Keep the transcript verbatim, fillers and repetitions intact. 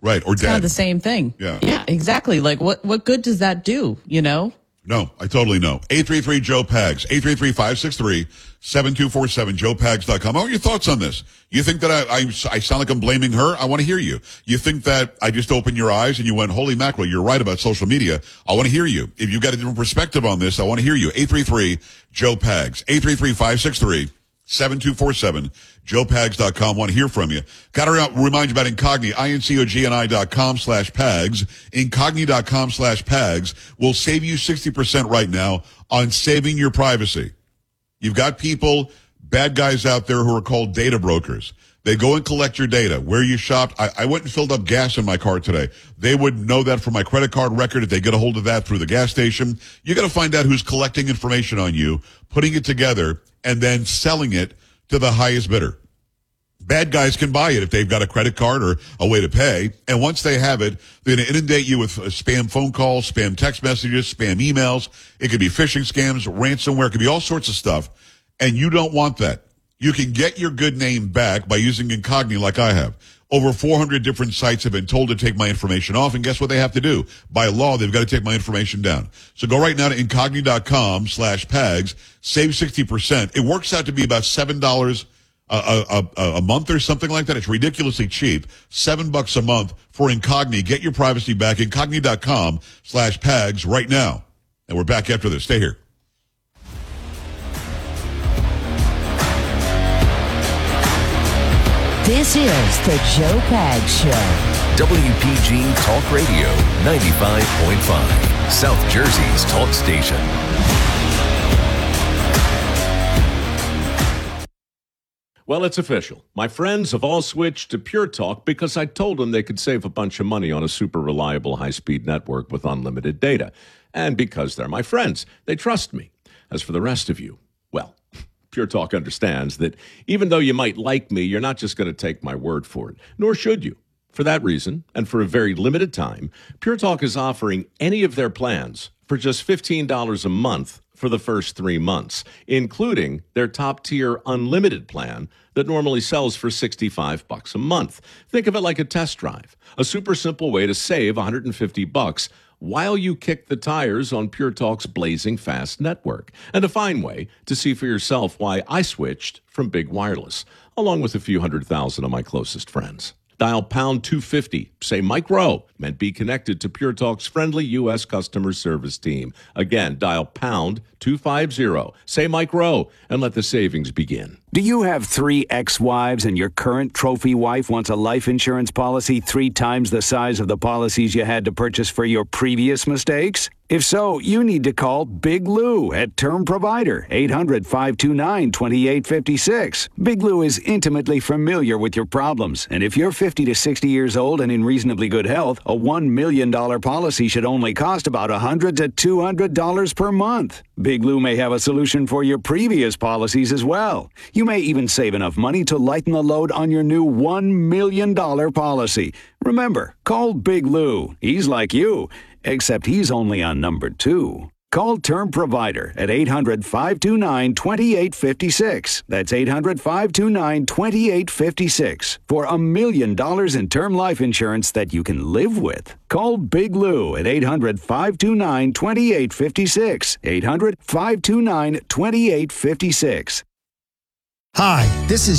Right, or it's dead. kind of the same thing. Yeah. Yeah, exactly. Like, what, what good does that do, you know? No, I totally know. eight three three, Joe Pags. eight three three, five six three, seven two four seven, joe pags dot com. I want your thoughts on this. You think that I, I, I sound like I'm blaming her? I want to hear you. You think that I just opened your eyes and you went, holy mackerel, you're right about social media. I want to hear you. If you've got a different perspective on this, I want to hear you. eight three three, Joe Pags. eight three three, five six three, seven two four seven, joe pags dot com. Want to hear from you. Got to remind you about Incogni, I-N-C-O-G-N-I dot com slash Pags. Incogni dot com slash Pags will save you sixty percent right now on saving your privacy. You've got people, bad guys out there who are called data brokers. They go and collect your data, where you shopped. I, I went and filled up gas in my car today. They would know that from my credit card record if they get a hold of that through the gas station. You got to find out who's collecting information on you, putting it together, and then selling it to the highest bidder. Bad guys can buy it if they've got a credit card or a way to pay. And once they have it, they're going to inundate you with uh, spam phone calls, spam text messages, spam emails. It could be phishing scams, ransomware. It could be all sorts of stuff. And you don't want that. You can get your good name back by using Incogni like I have. Over four hundred different sites have been told to take my information off, and guess what they have to do? By law, they've got to take my information down. So go right now to Incogni dot com slash Pags, save sixty percent. It works out to be about seven dollars a, a, a, a month or something like that. It's ridiculously cheap. Seven bucks a month for Incogni. Get your privacy back. Incogni dot com slash Pags right now. And we're back after this. Stay here. This is the Joe Pags Show. W P G Talk Radio ninety-five point five, South Jersey's talk station. Well, it's official. My friends have all switched to Pure Talk because I told them they could save a bunch of money on a super reliable high-speed network with unlimited data. And because they're my friends, they trust me. As for the rest of you, well, Pure Talk understands that even though you might like me, you're not just going to take my word for it, nor should you. For that reason, and for a very limited time, Pure Talk is offering any of their plans for just fifteen dollars a month for the first three months, including their top-tier unlimited plan that normally sells for sixty-five bucks a month. Think of it like a test drive, a super simple way to save one hundred fifty bucks while you kick the tires on Pure Talk's blazing fast network, and a fine way to see for yourself why I switched from big wireless, along with a few hundred thousand of my closest friends. Dial pound two fifty, say Mike Rowe, and be connected to Pure Talk's friendly U S customer service team. Again, dial pound two fifty, say Mike Rowe, and let the savings begin. Do you have three ex-wives and your current trophy wife wants a life insurance policy three times the size of the policies you had to purchase for your previous mistakes? If so, you need to call Big Lou at Term Provider, eight hundred, five two nine, two eight five six. Big Lou is intimately familiar with your problems, and if you're fifty to sixty years old and in reasonably good health, a one million dollars policy should only cost about one hundred to two hundred dollars per month. Big Lou may have a solution for your previous policies as well. You may even save enough money to lighten the load on your new one million dollars policy. Remember, call Big Lou. He's like you, except he's only on number two. Call Term Provider at eight hundred, five two nine, two eight five six. That's eight hundred, five two nine, two eight five six for a million dollars in term life insurance that you can live with. Call Big Lou at eight hundred, five two nine, two eight five six. eight hundred, five two nine, two eight five six. Hi, this is